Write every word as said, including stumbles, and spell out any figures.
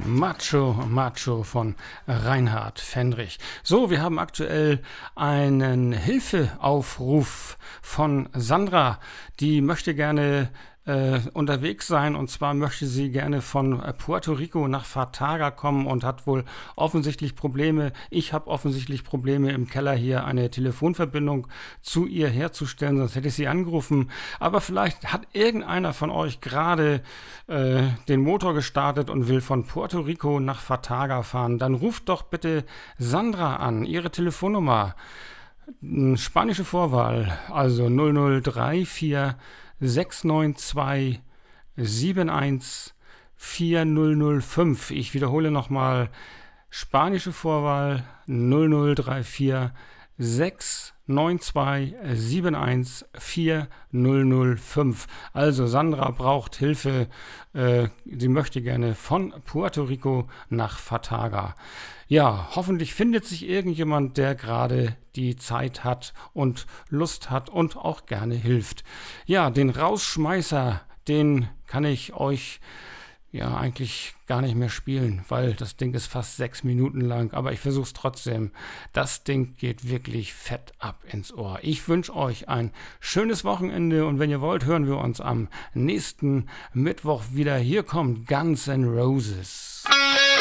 Macho, Macho von Reinhard Fendrich. So, wir haben aktuell einen Hilfeaufruf von Sandra. Die möchte gerne äh, unterwegs sein, und zwar möchte sie gerne von Puerto Rico nach Fataga kommen und hat wohl offensichtlich Probleme. Ich habe offensichtlich Probleme im Keller hier eine Telefonverbindung zu ihr herzustellen, sonst hätte ich sie angerufen. Aber vielleicht hat irgendeiner von euch gerade äh, den Motor gestartet und will von Puerto Rico nach Fataga fahren. Dann ruft doch bitte Sandra an. Ihre Telefonnummer, spanische Vorwahl, also null null drei vier sechs neun zwei sieben eins vier null null fünf. Ich wiederhole nochmal, spanische Vorwahl null null drei vier sechs neun zwei sieben eins vier null null fünf. Also Sandra braucht Hilfe. Äh, sie möchte gerne von Puerto Rico nach Fataga. Ja, hoffentlich findet sich irgendjemand, der gerade die Zeit hat und Lust hat und auch gerne hilft. Ja, den Rausschmeißer, den kann ich euch ja eigentlich gar nicht mehr spielen, weil das Ding ist fast sechs Minuten lang, aber ich versuche es trotzdem. Das Ding geht wirklich fett ab ins Ohr. Ich wünsche euch ein schönes Wochenende, und wenn ihr wollt, hören wir uns am nächsten Mittwoch wieder. Hier kommt Guns N' Roses.